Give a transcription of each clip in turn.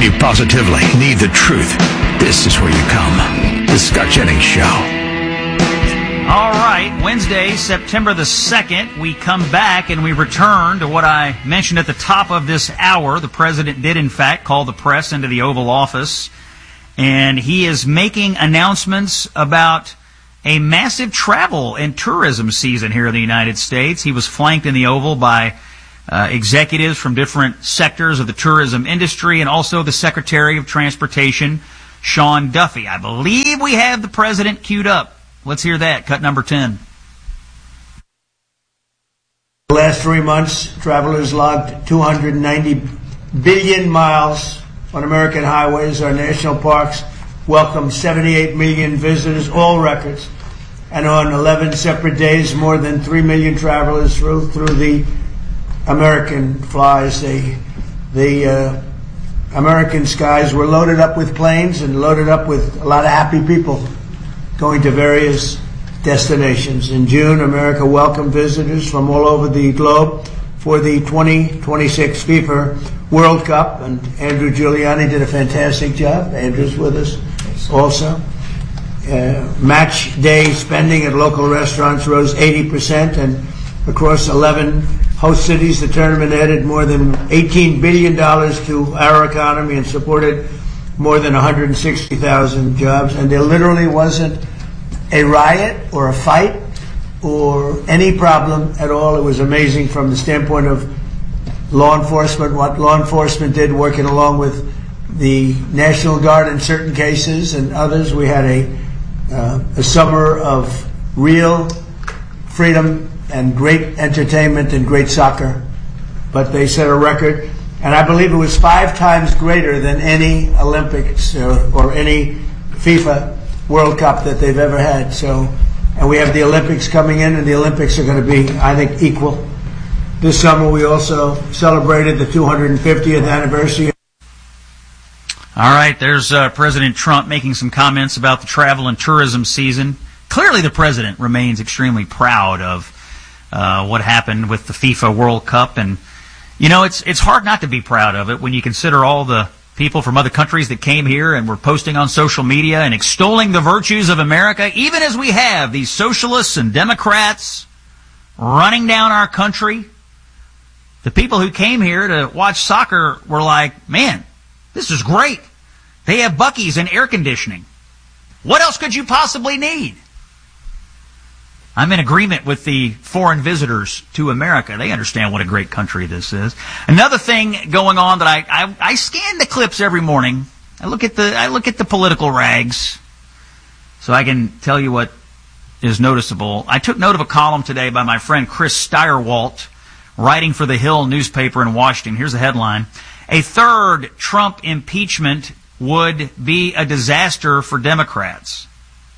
you positively need the truth, this is where you come. The Scott Jennings Show. All right, Wednesday, September the 2nd, we come back and we return to what I mentioned at the top of this hour. The president did, in fact, call the press into the Oval Office, and he is making announcements about a massive travel and tourism season here in the United States. He was flanked in the Oval by executives from different sectors of the tourism industry and also the Secretary of Transportation, Sean Duffy. I believe we have the president queued up. Let's hear that. Cut number 10. The last 3 months, travelers logged 290 billion miles on American highways. Our national parks welcomed 78 million visitors, all records. And on 11 separate days, more than 3 million travelers through the American flies. The American skies were loaded up with planes and loaded up with a lot of happy people going to various destinations. In June, America welcomed visitors from all over the globe for the 2026 FIFA World Cup, and Andrew Giuliani did a fantastic job. Andrew's with us also. Match day spending at local restaurants rose 80%, and across 11 host cities, the tournament added more than $18 billion to our economy and supported more than 160,000 jobs. And there literally wasn't a riot or a fight or any problem at all. It was amazing from the standpoint of law enforcement, what law enforcement did working along with the National Guard in certain cases and others. We had a summer of real freedom and great entertainment and great soccer. But they set a record, and I believe it was 5 times greater than any Olympics or any FIFA World Cup that they've ever had. So, and we have the Olympics coming in, and the Olympics are going to be, I think, equal. This summer we also celebrated the 250th anniversary. All right, there's President Trump making some comments about the travel and tourism season. Clearly the president remains extremely proud of what happened with the FIFA World Cup. And, you know, it's hard not to be proud of it when you consider all the people from other countries that came here and were posting on social media and extolling the virtues of America, even as we have these socialists and Democrats running down our country. The people who came here to watch soccer were like, man, this is great. They have Buc-ee's and air conditioning. What else could you possibly need? I'm in agreement with the foreign visitors to America. They understand what a great country this is. Another thing going on that I scan the clips every morning. I look at the political rags so I can tell you what is noticeable. I took note of a column today by my friend Chris Steyerwalt, writing for the Hill newspaper in Washington. Here's the headline. A third Trump impeachment would be a disaster for Democrats.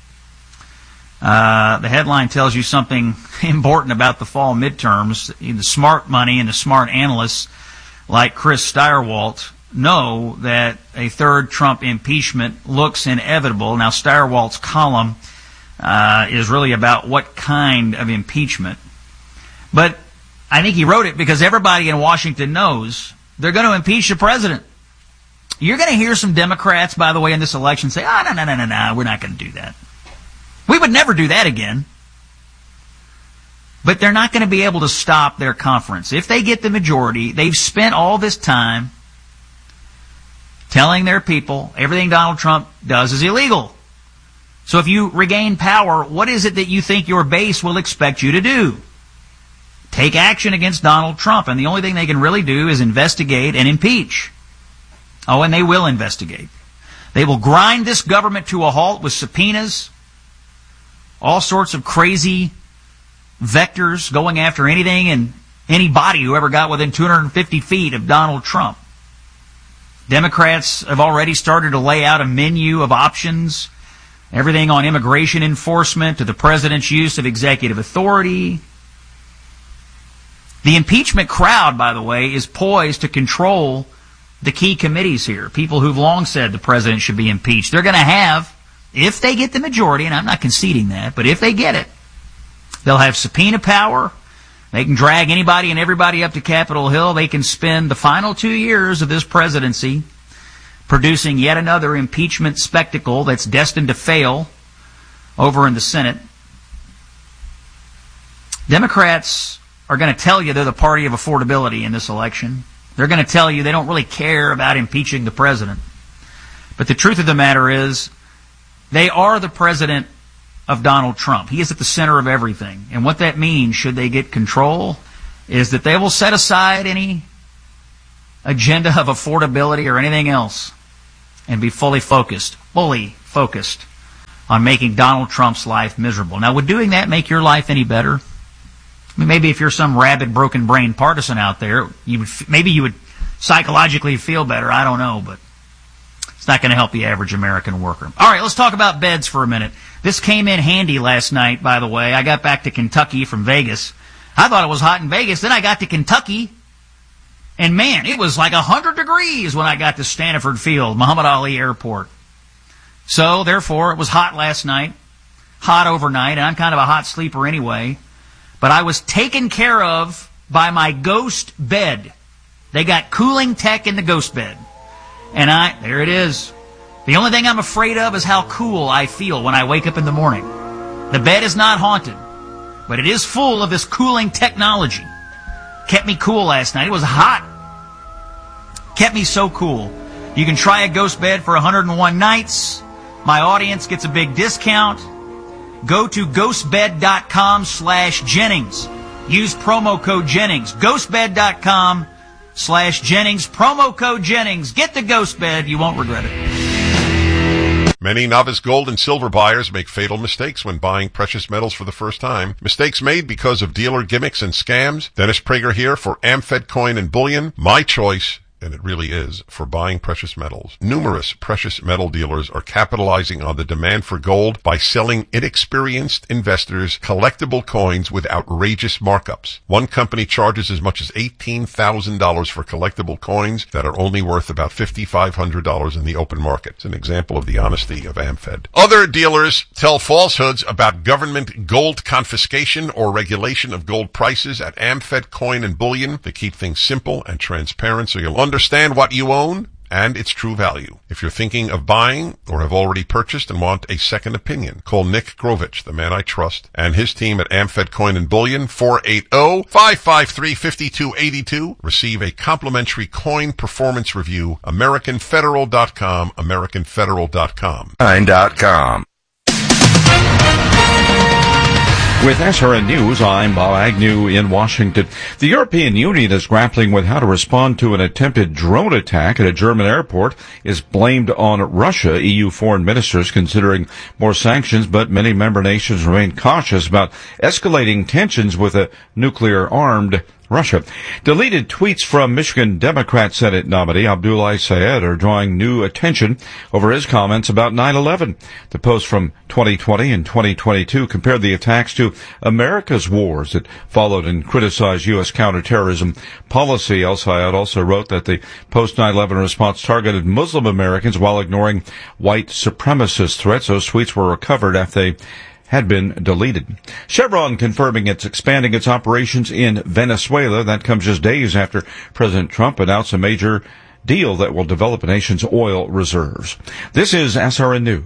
The headline tells you something important about the fall midterms. The smart money and the smart analysts like Chris Steyerwalt know that a third Trump impeachment looks inevitable. Now, Steyerwalt's column is really about what kind of impeachment. But I think he wrote it because everybody in Washington knows they're going to impeach the president. You're going to hear some Democrats, by the way, in this election say, no, we're not going to do that. We would never do that again. But they're not going to be able to stop their conference. If they get the majority, they've spent all this time telling their people everything Donald Trump does is illegal. So if you regain power, what is it that you think your base will expect you to do? Take action against Donald Trump. And the only thing they can really do is investigate and impeach. Oh, and they will investigate. They will grind this government to a halt with subpoenas, all sorts of crazy vectors going after anything and anybody who ever got within 250 feet of Donald Trump. Democrats have already started to lay out a menu of options, everything on immigration enforcement to the president's use of executive authority. The impeachment crowd, by the way, is poised to control the key committees here, people who've long said the president should be impeached. They're going to have, if they get the majority, and I'm not conceding that, but if they get it, they'll have subpoena power. They can drag anybody and everybody up to Capitol Hill. They can spend the final 2 years of this presidency producing yet another impeachment spectacle that's destined to fail over in the Senate. Democrats are going to tell you they're the party of affordability in this election. They're going to tell you they don't really care about impeaching the president. But the truth of the matter is, they are the president of Donald Trump. He is at the center of everything. And what that means, should they get control, is that they will set aside any agenda of affordability or anything else and be fully focused on making Donald Trump's life miserable. Now, would doing that make your life any better? I mean, maybe if you're some rabid, broken-brain partisan out there, maybe you would psychologically feel better. I don't know, but it's not going to help the average American worker. All right, let's talk about beds for a minute. This came in handy last night, by the way. I got back to Kentucky from Vegas. I thought it was hot in Vegas. Then I got to Kentucky, and man, it was like 100 degrees when I got to Stanford Field, Muhammad Ali Airport. So, therefore, it was hot last night, hot overnight, and I'm kind of a hot sleeper anyway. But I was taken care of by my ghost bed. They got cooling tech in the ghost bed. And there it is. The only thing I'm afraid of is how cool I feel when I wake up in the morning. The bed is not haunted, but it is full of this cooling technology. Kept me cool last night. It was hot. Kept me so cool. You can try a ghost bed for 101 nights. My audience gets a big discount. Go to ghostbed.com/Jennings. Use promo code Jennings. Ghostbed.com/Jennings. Promo code Jennings. Get the ghost bed. You won't regret it. Many novice gold and silver buyers make fatal mistakes when buying precious metals for the first time. Mistakes made because of dealer gimmicks and scams. Dennis Prager here for AmFed Coin and Bullion. My choice, and it really is, for buying precious metals. Numerous precious metal dealers are capitalizing on the demand for gold by selling inexperienced investors collectible coins with outrageous markups. One company charges as much as $18,000 for collectible coins that are only worth about $5,500 in the open market. It's an example of the honesty of AmFed. Other dealers tell falsehoods about government gold confiscation or regulation of gold prices at AmFed Coin and Bullion. They keep things simple and transparent so you'll understand what you own and its true value. If you're thinking of buying or have already purchased and want a second opinion, call Nick Grovich, the man I trust, and his team at AmFed Coin and Bullion, 480-553-5282. Receive a complimentary coin performance review. AmericanFederal.com, AmericanFederal.com. Nine.com. With SRN News, I'm Bob Agnew in Washington. The European Union is grappling with how to respond to an attempted drone attack at a German airport. Is blamed on Russia. EU foreign ministers considering more sanctions, but many member nations remain cautious about escalating tensions with a nuclear-armed Russia. Deleted tweets from Michigan Democrat Senate nominee Abdoulaye Syed are drawing new attention over his comments about 9/11. The post from 2020 and 2022 compared the attacks to America's wars that followed and criticized U.S. counterterrorism policy. El Syed also wrote that the post-9/11 response targeted Muslim Americans while ignoring white supremacist threats. Those tweets were recovered after they had been deleted. Chevron confirming it's expanding its operations in Venezuela. That comes just days after President Trump announced a major deal that will develop the nation's oil reserves. This is SRN News.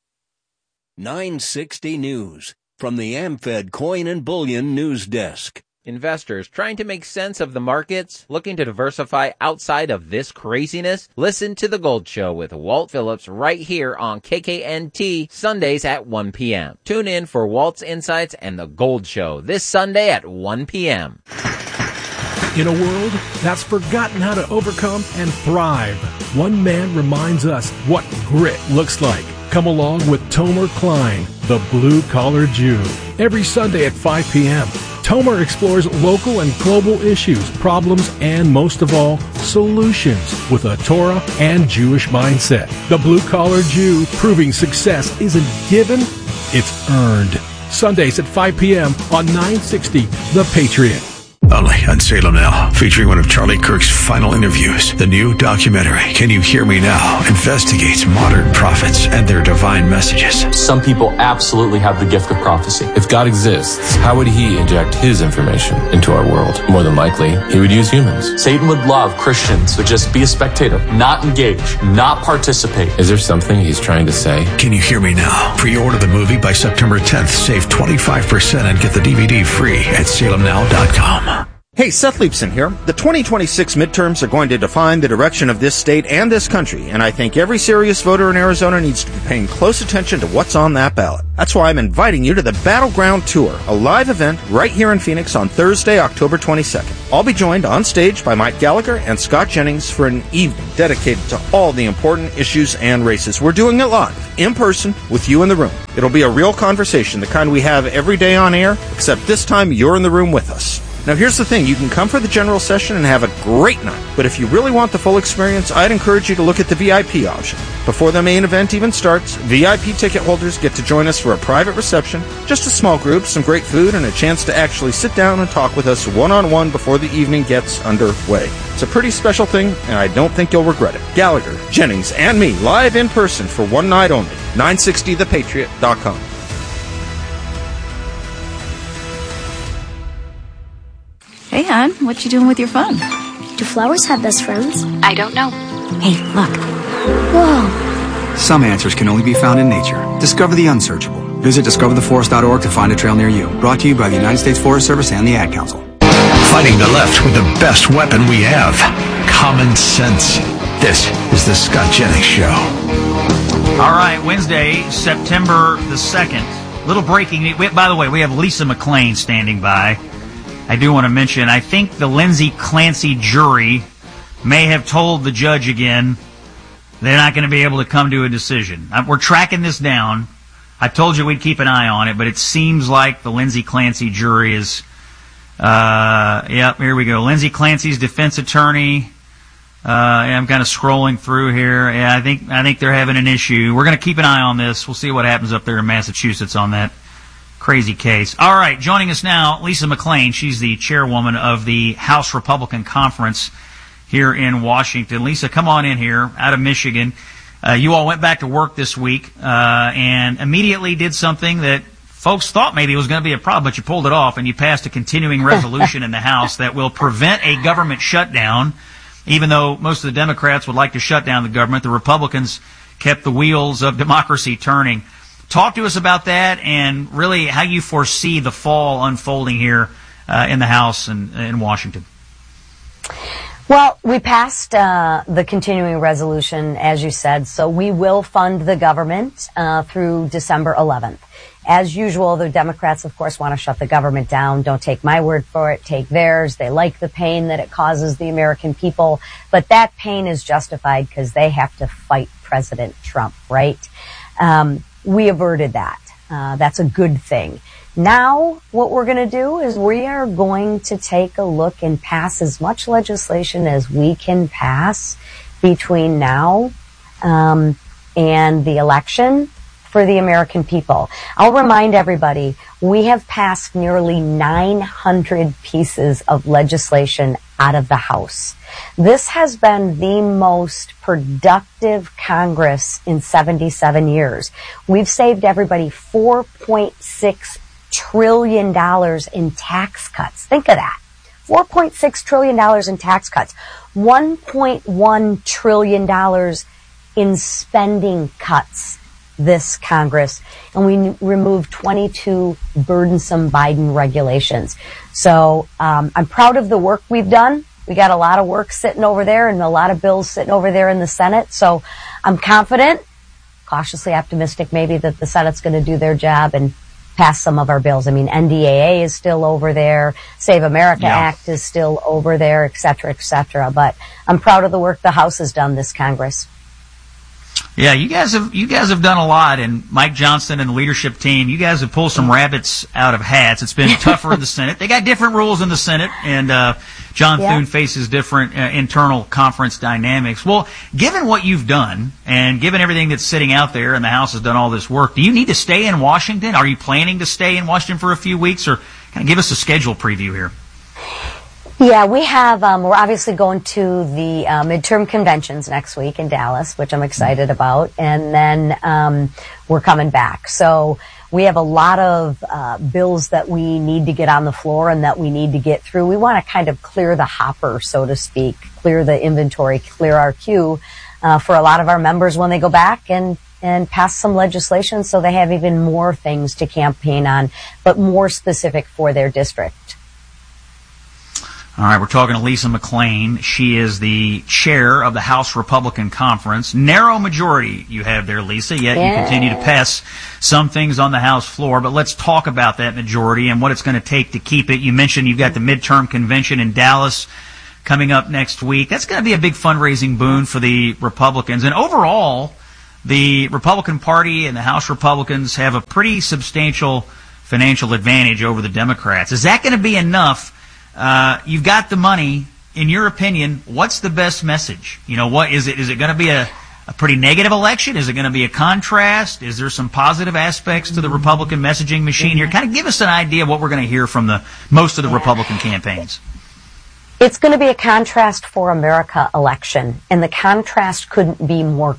960 News from the AmFed Coin and Bullion News Desk. Investors trying to make sense of the markets, looking to diversify outside of this craziness? Listen to The Gold Show with Walt Phillips right here on KKNT Sundays at 1 p.m. Tune in for Walt's Insights and The Gold Show this Sunday at 1 p.m. In a world that's forgotten how to overcome and thrive, one man reminds us what grit looks like. Come along with Tomer Klein, the blue-collar Jew. Every Sunday at 5 p.m., Tomer explores local and global issues, problems, and most of all, solutions with a Torah and Jewish mindset. The blue-collar Jew, proving success isn't given, it's earned. Sundays at 5 p.m. on 960 The Patriot. Only on Salem Now, featuring one of Charlie Kirk's final interviews. The new documentary, Can You Hear Me Now?, investigates modern prophets and their divine messages. Some people absolutely have the gift of prophecy. If God exists, how would he inject his information into our world? More than likely, he would use humans. Satan would love Christians to just be a spectator, not engage, not participate. Is there something he's trying to say? Can You Hear Me Now? Pre-order the movie by September 10th. Save 25% and get the DVD free at salemnow.com. Hey, Seth Leibson here. The 2026 midterms are going to define the direction of this state and this country, and I think every serious voter in Arizona needs to be paying close attention to what's on that ballot. That's why I'm inviting you to the Battleground Tour, a live event right here in Phoenix on Thursday, October 22nd. I'll be joined on stage by Mike Gallagher and Scott Jennings for an evening dedicated to all the important issues and races. We're doing it live, in person, with you in the room. It'll be a real conversation, the kind we have every day on air, except this time you're in the room with us. Now here's the thing, you can come for the general session and have a great night, but if you really want the full experience, I'd encourage you to look at the VIP option. Before the main event even starts, VIP ticket holders get to join us for a private reception, just a small group, some great food, and a chance to actually sit down and talk with us one-on-one before the evening gets underway. It's a pretty special thing, and I don't think you'll regret it. Gallagher, Jennings, and me, live in person for one night only. 960thepatriot.com. Hey, hon, what you doing with your phone? Do flowers have best friends? I don't know. Hey, look. Whoa. Some answers can only be found in nature. Discover the unsearchable. Visit discovertheforest.org to find a trail near you. Brought to you by the United States Forest Service and the Ad Council. Fighting the left with the best weapon we have, common sense. This is the Scott Jennings Show. All right, Wednesday, September the 2nd. Little breaking. By the way, we have Lisa McClain standing by. I do want to mention, I think the Lindsay Clancy jury may have told the judge again they're not going to be able to come to a decision. We're tracking this down. I told you we'd keep an eye on it, but it seems like the Lindsay Clancy jury is, here we go. Lindsay Clancy's defense attorney. I'm kind of scrolling through here. Yeah, I think they're having an issue. We're going to keep an eye on this. We'll see what happens up there in Massachusetts on that crazy case. All right, joining us now, Lisa McClain. She's the chairwoman of the House Republican Conference here in Washington. Lisa, come on in here, out of Michigan. You all went back to work this week and immediately did something that folks thought maybe was going to be a problem, but you pulled it off, and you passed a continuing resolution in the House that will prevent a government shutdown. Even though most of the Democrats would like to shut down the government, the Republicans kept the wheels of democracy turning. Talk to us about that and really how you foresee the fall unfolding here in the House and in Washington. Well, we passed the continuing resolution, as you said, so we will fund the government through December 11th. As usual, the Democrats, of course, want to shut the government down. Don't take my word for it. Take theirs. They like the pain that it causes the American people. But that pain is justified because they have to fight President Trump, right? We averted that. That's a good thing. Now, what we're going to do is we are going to take a look and pass as much legislation as we can pass between now and the election for the American people. I'll remind everybody, we have passed nearly 900 pieces of legislation out of the House. This has been the most productive Congress in 77 years. We've saved everybody $4.6 trillion in tax cuts. Think of that. $4.6 trillion in tax cuts. $1.1 trillion in spending cuts this Congress, and we removed 22 burdensome Biden regulations. So I'm proud of the work we've done. We got a lot of work sitting over there and a lot of bills sitting over there in the Senate. So I'm confident, cautiously optimistic maybe, that the Senate's going to do their job and pass some of our bills. I mean, NDAA is still over there. Save America Act is still over there, et cetera, et cetera. But I'm proud of the work the House has done this Congress. Yeah, you guys have done a lot, and Mike Johnson and the leadership team, you guys have pulled some rabbits out of hats. It's been tougher in the Senate. They got different rules in the Senate, and John Thune faces different internal conference dynamics. Well, given what you've done, and given everything that's sitting out there, and the House has done all this work, do you need to stay in Washington? Are you planning to stay in Washington for a few weeks, or kind of give us a schedule preview here? Yeah, we have, we're obviously going to the midterm conventions next week in Dallas, which I'm excited about, and then we're coming back. So we have a lot of bills that we need to get on the floor and that we need to get through. We want to kind of clear the hopper, so to speak, clear the inventory, clear our queue for a lot of our members when they go back and pass some legislation so they have even more things to campaign on, but more specific for their district. All right, we're talking to Lisa McClain. She is the chair of the House Republican Conference. Narrow majority you have there, Lisa, yet you continue to pass some things on the House floor. But let's talk about that majority and what it's going to take to keep it. You mentioned you've got the midterm convention in Dallas coming up next week. That's going to be a big fundraising boon for the Republicans. And overall, the Republican Party and the House Republicans have a pretty substantial financial advantage over the Democrats. Is that going to be enough? You've got the money. In your opinion, what's the best message? You know, what is it? Is it going to be a pretty negative election? Is it going to be a contrast? Is there some positive aspects to the Republican messaging machine here? Kind of give us an idea of what we're going to hear from most of the Republican campaigns. It's going to be a contrast for America election, and the contrast couldn't be more